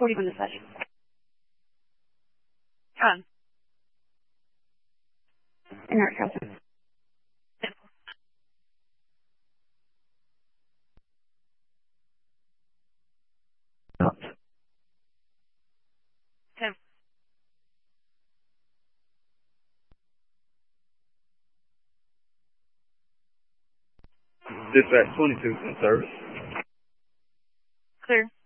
40 on dispatch. On. Inert crossing. Tim. Dispatch 22 in service. Clear.